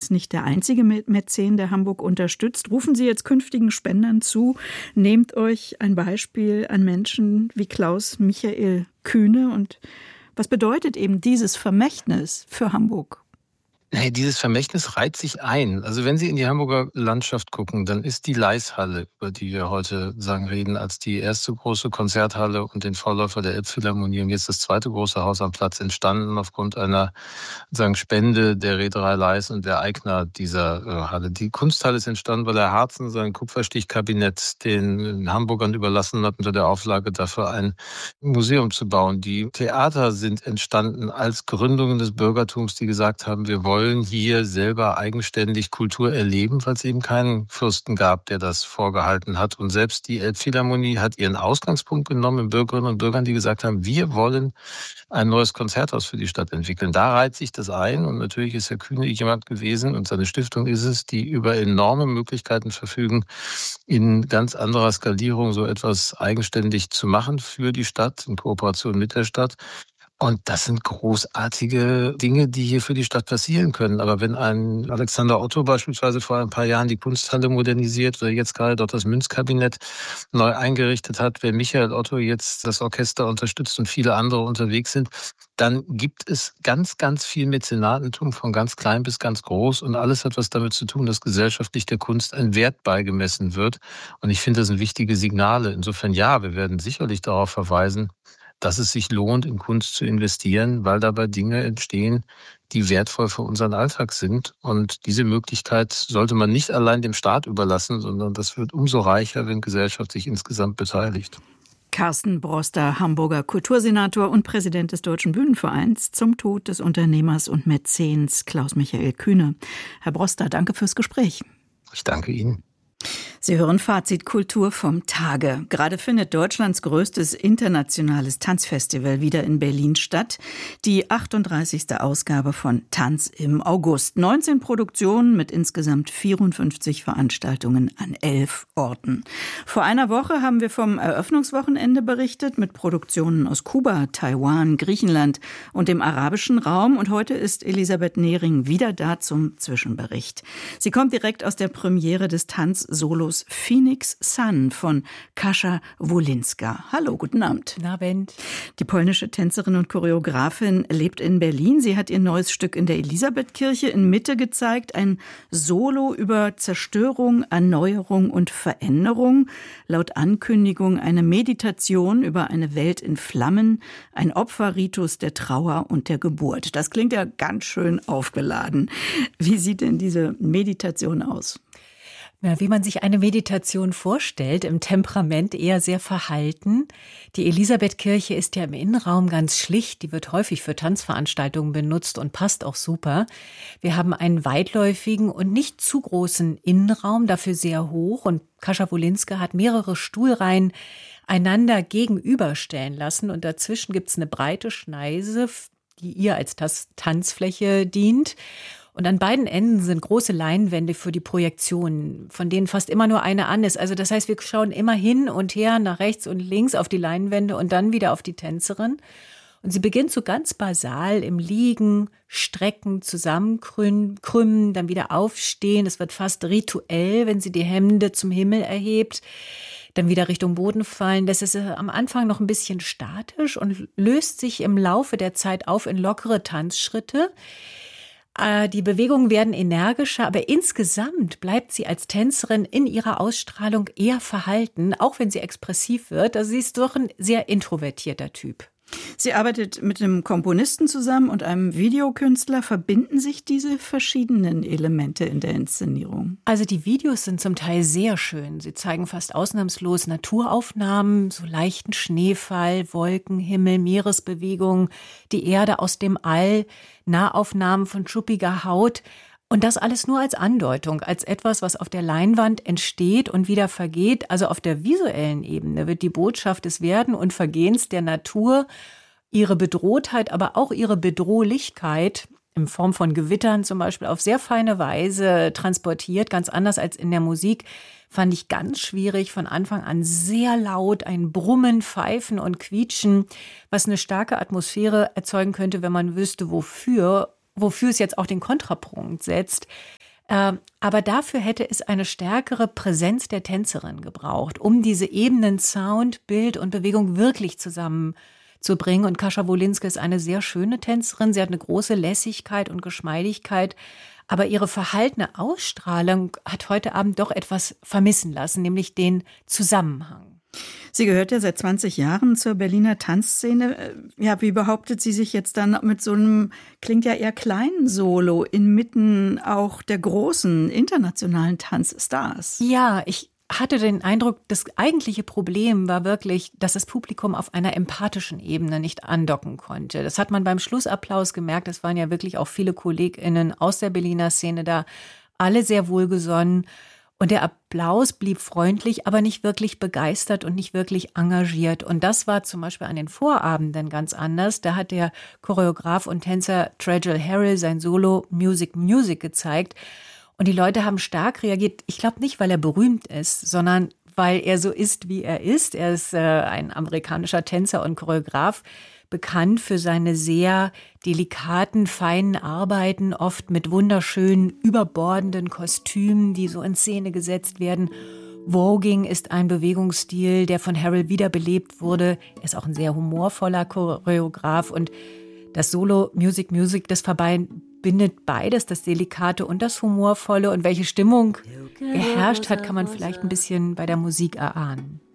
ist nicht der einzige Mäzen, der Hamburg unterstützt. Rufen Sie jetzt künftigen Spendern zu. Nehmt euch ein Beispiel an Menschen wie Klaus Michael Kühne. Und was bedeutet eben dieses Vermächtnis für Hamburg? Hey, dieses Vermächtnis reiht sich ein. Also wenn Sie in die Hamburger Landschaft gucken, dann ist die Leishalle, über die wir heute reden, als die erste große Konzerthalle und den Vorläufer der Elbphilharmonie und jetzt das zweite große Haus am Platz entstanden aufgrund einer Spende der Reederei Leis und der Eigner dieser Halle. Die Kunsthalle ist entstanden, weil Herr Harzen sein Kupferstichkabinett den Hamburgern überlassen hat, unter der Auflage dafür ein Museum zu bauen. Die Theater sind entstanden als Gründungen des Bürgertums, die gesagt haben, wir wollen hier selber eigenständig Kultur erleben, weil es eben keinen Fürsten gab, der das vorgehalten hat. Und selbst die Elbphilharmonie hat ihren Ausgangspunkt genommen in Bürgerinnen und Bürgern, die gesagt haben, wir wollen ein neues Konzerthaus für die Stadt entwickeln. Da reiht sich das ein und natürlich ist Herr Kühne jemand gewesen und seine Stiftung ist es, die über enorme Möglichkeiten verfügen, in ganz anderer Skalierung so etwas eigenständig zu machen für die Stadt, in Kooperation mit der Stadt. Und das sind großartige Dinge, die hier für die Stadt passieren können. Aber wenn ein Alexander Otto beispielsweise vor ein paar Jahren die Kunsthalle modernisiert oder jetzt gerade dort das Münzkabinett neu eingerichtet hat, wenn Michael Otto jetzt das Orchester unterstützt und viele andere unterwegs sind, dann gibt es ganz, ganz viel Mäzenatentum von ganz klein bis ganz groß und alles hat was damit zu tun, dass gesellschaftlich der Kunst ein Wert beigemessen wird. Und ich finde, das sind wichtige Signale. Insofern ja, wir werden sicherlich darauf verweisen, dass es sich lohnt, in Kunst zu investieren, weil dabei Dinge entstehen, die wertvoll für unseren Alltag sind. Und diese Möglichkeit sollte man nicht allein dem Staat überlassen, sondern das wird umso reicher, wenn Gesellschaft sich insgesamt beteiligt. Carsten Broster, Hamburger Kultursenator und Präsident des Deutschen Bühnenvereins, zum Tod des Unternehmers und Mäzens Klaus Michael Kühne. Herr Broster, danke fürs Gespräch. Ich danke Ihnen. Sie hören Fazit Kultur vom Tage. Gerade findet Deutschlands größtes internationales Tanzfestival wieder in Berlin statt. Die 38. Ausgabe von Tanz im August. 19 Produktionen mit insgesamt 54 Veranstaltungen an 11 Orten. Vor einer Woche haben wir vom Eröffnungswochenende berichtet mit Produktionen aus Kuba, Taiwan, Griechenland und dem arabischen Raum. Und heute ist Elisabeth Nehring wieder da zum Zwischenbericht. Sie kommt direkt aus der Premiere des Tanzsolos Phoenix Sun von Kasia Wolinska. Hallo, guten Abend. Guten Abend. Die polnische Tänzerin und Choreografin lebt in Berlin. Sie hat ihr neues Stück in der Elisabethkirche in Mitte gezeigt. Ein Solo über Zerstörung, Erneuerung und Veränderung. Laut Ankündigung eine Meditation über eine Welt in Flammen. Ein Opferritus der Trauer und der Geburt. Das klingt ja ganz schön aufgeladen. Wie sieht denn diese Meditation aus? Ja, wie man sich eine Meditation vorstellt, im Temperament eher sehr verhalten. Die Elisabethkirche ist ja im Innenraum ganz schlicht. Die wird häufig für Tanzveranstaltungen benutzt und passt auch super. Wir haben einen weitläufigen und nicht zu großen Innenraum, dafür sehr hoch. Und Kasia Wolinska hat mehrere Stuhlreihen einander gegenüberstellen lassen. Und dazwischen gibt's eine breite Schneise, die ihr als Tanzfläche dient. Und an beiden Enden sind große Leinwände für die Projektionen, von denen fast immer nur eine an ist. Also das heißt, wir schauen immer hin und her, nach rechts und links auf die Leinwände und dann wieder auf die Tänzerin. Und sie beginnt so ganz basal im Liegen, Strecken, zusammenkrümmen, dann wieder aufstehen. Es wird fast rituell, wenn sie die Hände zum Himmel erhebt, dann wieder Richtung Boden fallen. Das ist am Anfang noch ein bisschen statisch und löst sich im Laufe der Zeit auf in lockere Tanzschritte. Die Bewegungen werden energischer, aber insgesamt bleibt sie als Tänzerin in ihrer Ausstrahlung eher verhalten, auch wenn sie expressiv wird. Also sie ist doch ein sehr introvertierter Typ. Sie arbeitet mit einem Komponisten zusammen und einem Videokünstler. Verbinden sich diese verschiedenen Elemente in der Inszenierung? Also die Videos sind zum Teil sehr schön. Sie zeigen fast ausnahmslos Naturaufnahmen, so leichten Schneefall, Wolken, Himmel, Meeresbewegungen, die Erde aus dem All, Nahaufnahmen von schuppiger Haut. Und das alles nur als Andeutung, als etwas, was auf der Leinwand entsteht und wieder vergeht. Also auf der visuellen Ebene wird die Botschaft des Werden und Vergehens der Natur, ihre Bedrohtheit, aber auch ihre Bedrohlichkeit in Form von Gewittern zum Beispiel auf sehr feine Weise transportiert. Ganz anders als in der Musik. Fand ich ganz schwierig, von Anfang an sehr laut, ein Brummen, Pfeifen und Quietschen, was eine starke Atmosphäre erzeugen könnte, wenn man wüsste, wofür. wofür es jetzt auch den Kontrapunkt setzt. Aber dafür hätte es eine stärkere Präsenz der Tänzerin gebraucht, um diese Ebenen Sound, Bild und Bewegung wirklich zusammenzubringen. Und Kasia Wolinska ist eine sehr schöne Tänzerin. Sie hat eine große Lässigkeit und Geschmeidigkeit. Aber ihre verhaltene Ausstrahlung hat heute Abend doch etwas vermissen lassen, nämlich den Zusammenhang. Sie gehört ja seit 20 Jahren zur Berliner Tanzszene. Ja, wie behauptet sie sich jetzt dann mit so einem, klingt ja eher kleinen Solo inmitten auch der großen internationalen Tanzstars? Ja, ich hatte den Eindruck, das eigentliche Problem war wirklich, dass das Publikum auf einer empathischen Ebene nicht andocken konnte. Das hat man beim Schlussapplaus gemerkt. Es waren ja wirklich auch viele KollegInnen aus der Berliner Szene da, alle sehr wohlgesonnen. Und der Applaus blieb freundlich, aber nicht wirklich begeistert und nicht wirklich engagiert. Und das war zum Beispiel an den Vorabenden ganz anders. Da hat der Choreograf und Tänzer Tregel Harrell sein Solo Music Music gezeigt. Und die Leute haben stark reagiert. Ich glaube nicht, weil er berühmt ist, sondern weil er so ist, wie er ist. Er ist ein amerikanischer Tänzer und Choreograf, bekannt für seine sehr delikaten, feinen Arbeiten, oft mit wunderschönen, überbordenden Kostümen, die so in Szene gesetzt werden. Voguing ist ein Bewegungsstil, der von Harrell wiederbelebt wurde. Er ist auch ein sehr humorvoller Choreograf. Und das Solo Music Music, das verbindet beides, das Delikate und das Humorvolle. Und welche Stimmung geherrscht hat, kann man vielleicht ein bisschen bei der Musik erahnen.